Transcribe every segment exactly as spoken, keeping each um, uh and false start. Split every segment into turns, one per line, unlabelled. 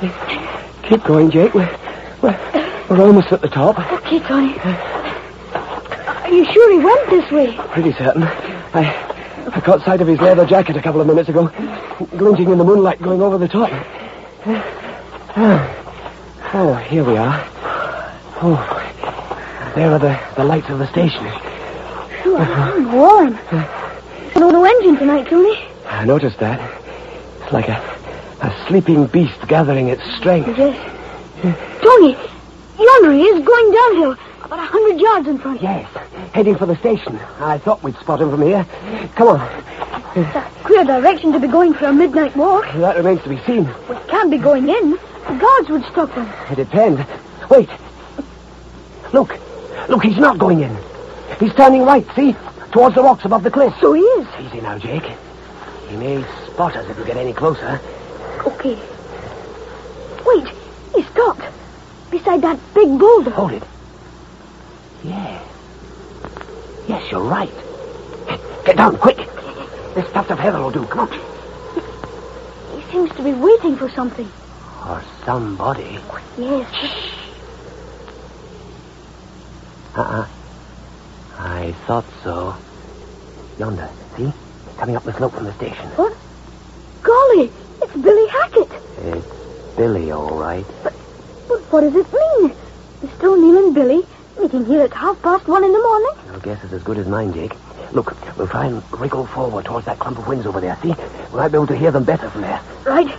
Keep going, Jake. We're, we're, we're almost at the top.
Okay, Tony. Are you sure he went this way?
Pretty certain. I, I caught sight of his leather jacket a couple of minutes ago, glinting in the moonlight going over the top. Oh, oh here we are. Oh, there are the, the lights of the station.
Phew, I'm warm. No, no engine tonight, Tony.
I noticed that. It's like a, a sleeping beast gathering its strength.
Yes. Tony, yonder he is, going downhill, about a hundred yards in front.
Yes, heading for the station. I thought we'd spot him from here. Come on.
It's a queer direction to be going for a midnight walk.
That remains to be seen.
We can't be going in. The guards would stop them.
It depends. Wait. Look. Look, he's not going in. He's turning right, see? Towards the rocks above the cliff.
So he is.
Easy now, Jake. He may spot us if we get any closer.
Okay. Wait. He stopped. Beside that big boulder.
Hold it. Yes. Yes, you're right. Get down, quick. This tuft of heather will do. Come on.
He seems to be waiting for something.
Or somebody.
Yes.
Shh. Uh-uh. I thought so. Yonder, see? Coming up the slope from the station.
What? Golly, it's Billy Hackett.
It's Billy, all right.
But, but what does it mean? Mister O'Neill and Billy meeting here at half past one in the morning?
Your guess is as good as mine, Jake. Look, we'll try and wriggle forward towards that clump of winds over there, see? We might be able to hear them better from there.
Right.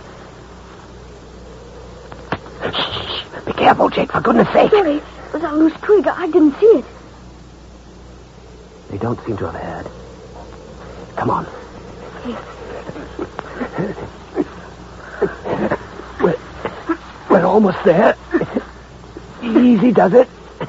Shh. Be careful, Jake, for goodness sake.
Sorry, it was a loose twig. I didn't see it.
They don't seem to have heard. Come on. we're, we're almost there. Easy does it.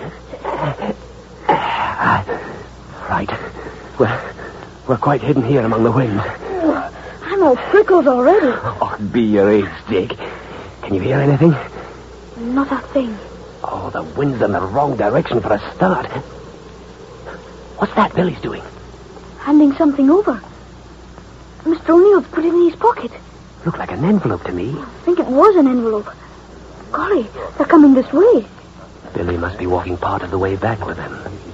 Right. We're, we're quite hidden here among the winds.
Oh, I'm all prickles already.
Oh, be your age, Jake. Can you hear anything?
Not a thing.
Oh, the wind's in the wrong direction for a start. What's that Billy's doing?
Handing something over. Mister O'Neill's put it in his pocket.
Looked like an envelope to me.
I think it was an envelope. Golly, they're coming this way.
Billy must be walking part of the way back with them.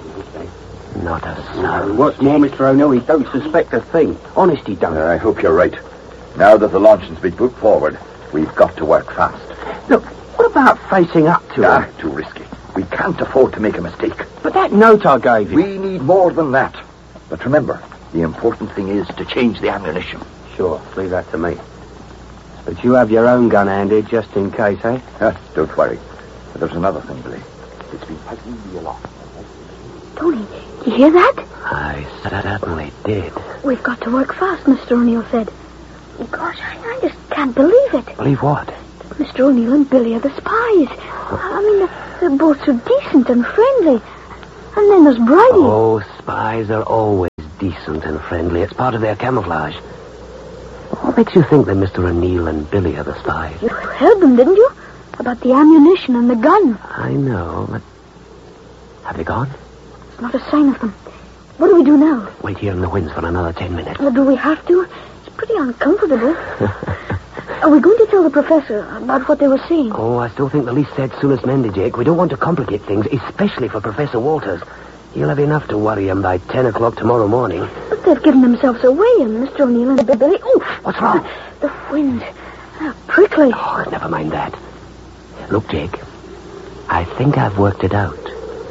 Not a sound.
What's more, Mister O'Neill, he don't suspect a thing. Honest, he don't.
Uh, I hope you're right. Now that the launch has been put forward, we've got to work fast.
Look, what about facing up to
Ah,
him?
too risky. We can't afford to make a mistake.
But that note I gave you...
We need more than that. But remember, the important thing is to change the ammunition.
Sure, leave that to me. But you have your own gun handy, just in case, eh?
Ah, don't worry. But there's another thing, Billy. It's been puzzling me a lot.
Tony, you hear that?
I certainly did.
We've got to work fast, Mister O'Neill said. Gosh, I, I just can't believe it.
Believe what?
Mister O'Neill and Billy are the spies. I mean, they're, they're both so decent and friendly. And then there's Bridie.
Oh, spies are always decent and friendly. It's part of their camouflage. What makes you think that Mister O'Neill and Billy are the spies?
You heard them, didn't you? About the ammunition and the gun.
I know, but... Have they gone?
There's not a sign of them. What do we do now?
Wait here in the winds for another ten minutes.
Well, do we have to? It's pretty uncomfortable. Are we going to tell the professor about what they were saying?
Oh, I still think the least said, soonest mended, Jake. We don't want to complicate things, especially for Professor Walters. He'll have enough to worry him by ten o'clock tomorrow morning.
But they've given themselves away, and Mister O'Neill and Billy... Oh,
what's wrong?
The wind. They're prickly.
Oh, never mind that. Look, Jake, I think I've worked it out.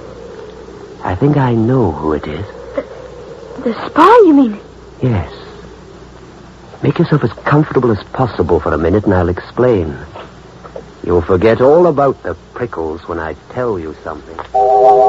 I think I know who it is.
The, the spy, you mean?
Yes. Make yourself as comfortable as possible for a minute, and I'll explain. You'll forget all about the prickles when I tell you something.